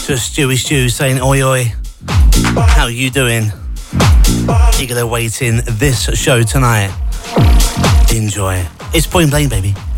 to Stewie saying oi oi. How you doing? Eagerly awaiting this show tonight. Enjoy. It's Point Blank, baby.